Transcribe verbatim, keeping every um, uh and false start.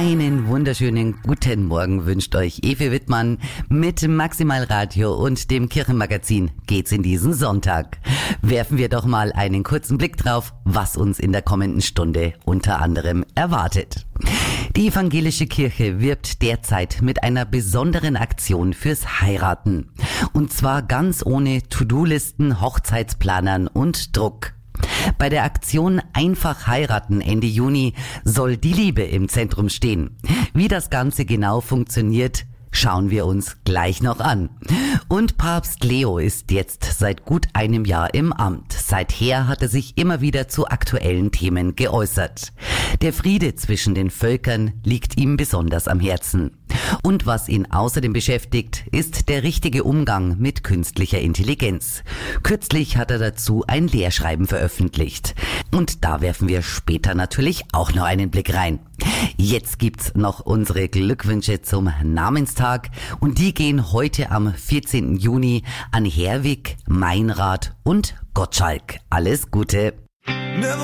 Einen wunderschönen guten Morgen wünscht euch Evi Wittmann. Mit Maximal Radio und dem Kirchenmagazin geht's in diesen Sonntag. Werfen wir doch mal einen kurzen Blick drauf, was uns in der kommenden Stunde unter anderem erwartet. Die evangelische Kirche wirbt derzeit mit einer besonderen Aktion fürs Heiraten. Und zwar ganz ohne To-Do-Listen, Hochzeitsplanern und Druck. Bei der Aktion Einfach heiraten Ende Juni soll die Liebe im Zentrum stehen. Wie das Ganze genau funktioniert, schauen wir uns gleich noch an. Und Papst Leo ist jetzt seit gut einem Jahr im Amt. Seither hat er sich immer wieder zu aktuellen Themen geäußert. Der Friede zwischen den Völkern liegt ihm besonders am Herzen. Und was ihn außerdem beschäftigt, ist der richtige Umgang mit künstlicher Intelligenz. Kürzlich hat er dazu ein Lehrschreiben veröffentlicht. Und da werfen wir später natürlich auch noch einen Blick rein. Jetzt gibt's noch unsere Glückwünsche zum Namenstag und die gehen heute am vierzehnten Juni an Herwig, Meinrad und Gottschalk. Alles Gute!